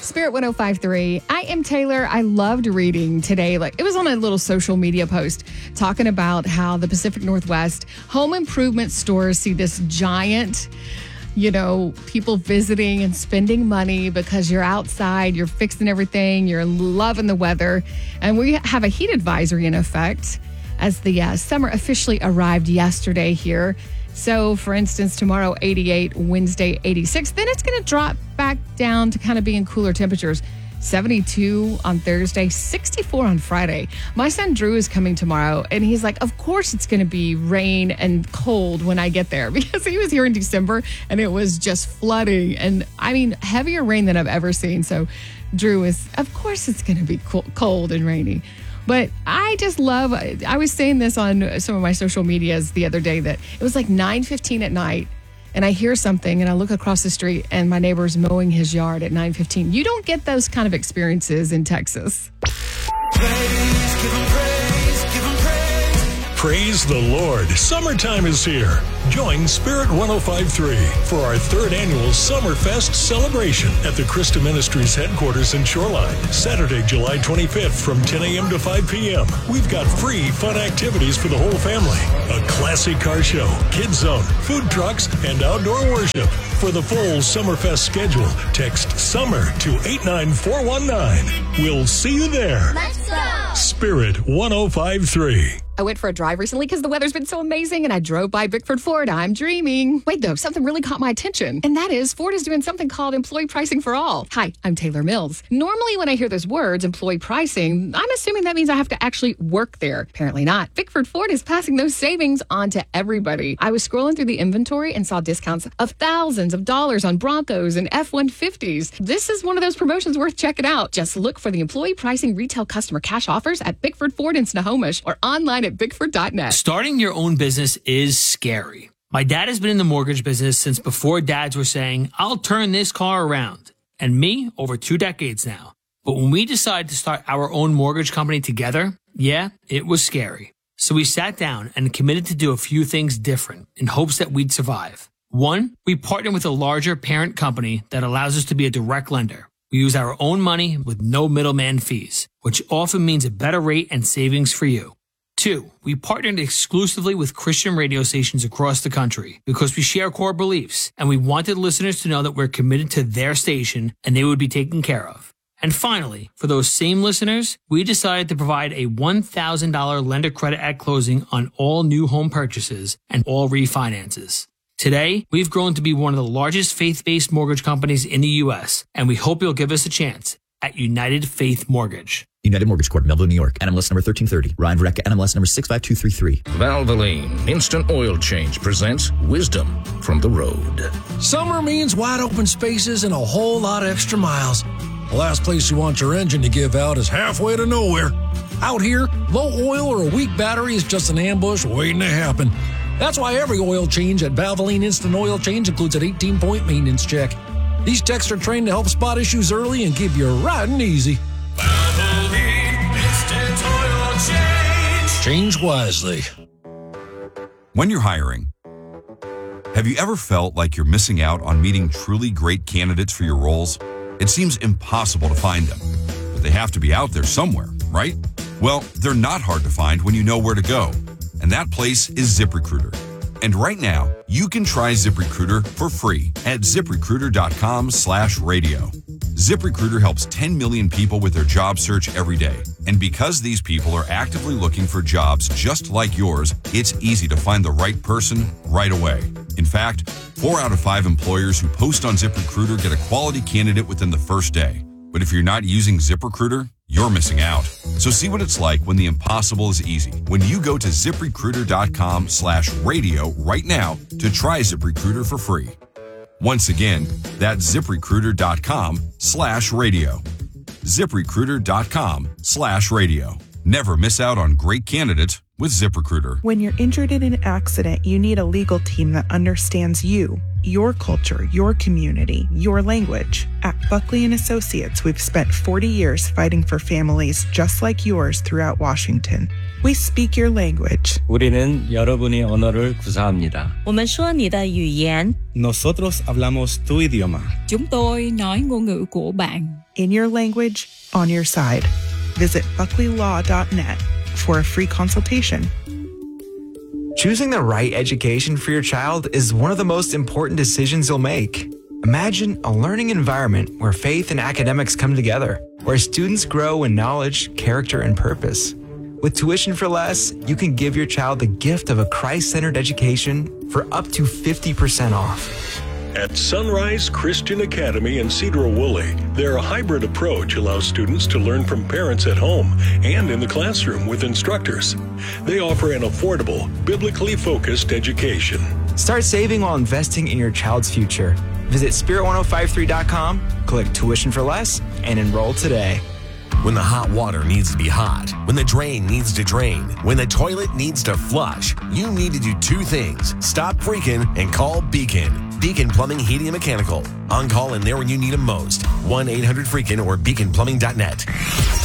Spirit 105.3. I am Taylor. I loved reading today. It was on a little social media post talking about how the Pacific Northwest home improvement stores see this giant, people visiting and spending money because you're outside, you're fixing everything, you're loving the weather. And we have a heat advisory in effect as the summer officially arrived yesterday here. So, for instance, tomorrow 88, Wednesday 86. Then it's going to drop back down to kind of being cooler temperatures. 72 on Thursday, 64 on Friday. My son Drew is coming tomorrow, and he's like, of course it's going to be rain and cold when I get there, because he was here in December and it was just flooding. And I mean, heavier rain than I've ever seen. So Drew is, of course it's going to be cold and rainy. But I just love, I was saying this on some of my social medias the other day, that it was like 9:15 at night and I hear something and I look across the street and my neighbor's mowing his yard at 9:15. You don't get those kind of experiences in Texas. Praise, give him praise, give him praise. Praise the Lord. Summertime is here. Join Spirit 105.3 for our third annual Summerfest celebration at the Christa Ministries headquarters in Shoreline. Saturday, July 25th from 10 a.m. to 5 p.m. We've got free fun activities for the whole family. A classic car show, kids zone, food trucks, and outdoor worship. For the full Summerfest schedule, text SUMMER to 89419. We'll see you there. Let's go! Spirit 105.3. I went for a drive recently because the weather's been so amazing, and I drove by Bickford Ford. I'm dreaming. Wait, though, something really caught my attention, and that is Ford is doing something called employee pricing for all. Hi, I'm Taylor Mills. Normally, when I hear those words, employee pricing, I'm assuming that means I have to actually work there. Apparently not. Bickford Ford is passing those savings on to everybody. I was scrolling through the inventory and saw discounts of thousands of dollars on Broncos and F-150s. This is one of those promotions worth checking out. Just look for the employee pricing retail customer cash offers at Bickford Ford in Snohomish or online at Bickford.net. Starting your own business is scary. My dad has been in the mortgage business since before dads were saying, I'll turn this car around. And me, over 2 decades now. But when we decided to start our own mortgage company together, yeah, it was scary. So we sat down and committed to do a few things different in hopes that we'd survive. 1, we partnered with a larger parent company that allows us to be a direct lender. We use our own money with no middleman fees, which often means a better rate and savings for you. 2, we partnered exclusively with Christian radio stations across the country because we share core beliefs and we wanted listeners to know that we're committed to their station and they would be taken care of. And finally, for those same listeners, we decided to provide a $1,000 lender credit at closing on all new home purchases and all refinances. Today, we've grown to be one of the largest faith-based mortgage companies in the U.S., and we hope you'll give us a chance at United Faith Mortgage. United Mortgage Corp, Melville, New York. NMLS number 1330. Ryan Verrecka, NMLS number 65233. Valvoline Instant Oil Change presents Wisdom from the Road. Summer means wide open spaces and a whole lot of extra miles. The last place you want your engine to give out is halfway to nowhere. Out here, low oil or a weak battery is just an ambush waiting to happen. That's why every oil change at Valvoline Instant Oil Change includes an 18-point maintenance check. These techs are trained to help spot issues early and keep you riding easy. Valvoline Instant Oil Change. Change wisely. When you're hiring, have you ever felt like you're missing out on meeting truly great candidates for your roles? It seems impossible to find them, but they have to be out there somewhere, right? Well, they're not hard to find when you know where to go, and that place is ZipRecruiter. And right now, you can try ZipRecruiter for free at ZipRecruiter.com/radio. ZipRecruiter helps 10 million people with their job search every day. And because these people are actively looking for jobs just like yours, it's easy to find the right person right away. In fact, 4 out of 5 employers who post on ZipRecruiter get a quality candidate within the first day. But if you're not using ZipRecruiter, you're missing out. So see what it's like when the impossible is easy. When you go to ZipRecruiter.com/radio right now to try ZipRecruiter for free. Once again, that's ZipRecruiter.com/radio. ZipRecruiter.com/radio. Never miss out on great candidates with ZipRecruiter. When you're injured in an accident, you need a legal team that understands you, your culture, your community, your language. At Buckley & Associates, we've spent 40 years fighting for families just like yours throughout Washington. We speak your language. 우리는 여러분의 언어를 구사합니다. 我们说你的语言. Nosotros hablamos tu idioma. Chúng tôi nói ngôn ngữ của bạn. In your language, on your side. Visit buckleylaw.net for a free consultation. Choosing the right education for your child is one of the most important decisions you'll make. Imagine a learning environment where faith and academics come together, where students grow in knowledge, character, and purpose. With Tuition for Less, you can give your child the gift of a Christ-centered education for up to 50% off. At Sunrise Christian Academy in Cedar-Woolley, their hybrid approach allows students to learn from parents at home and in the classroom with instructors. They offer an affordable, biblically focused education. Start saving while investing in your child's future. Visit spirit1053.com, click Tuition for Less, and enroll today. When the hot water needs to be hot, when the drain needs to drain, when the toilet needs to flush, you need to do two things. Stop freaking and call Beacon. Beacon Plumbing, Heating, and Mechanical. On call and there when you need them most. 1-800-FREAKIN' or beaconplumbing.net.